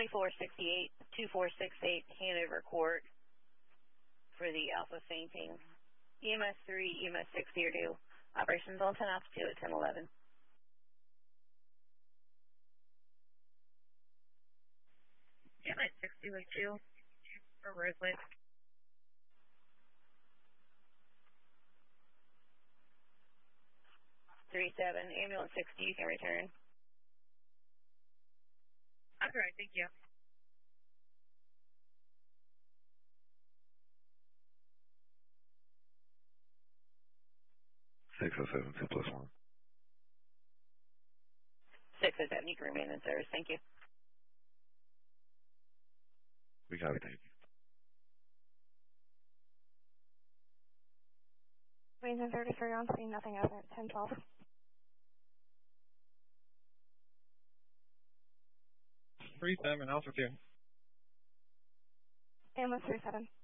2468, 2468 Hanover Court for the Alpha fainting. EMS 3, EMS 6 here due. Operations on 10 altitude at 1011. EMS 60 with 2 for Rosewood. 37, ambulance 60, you can return. That's right, thank you. Six oh seven, 2+1. 607, you can remain in service, thank you. We got it, thank you. Remains in 33 on scene, nothing evident, 1012. 37, Alpha 2. Ambulance 37.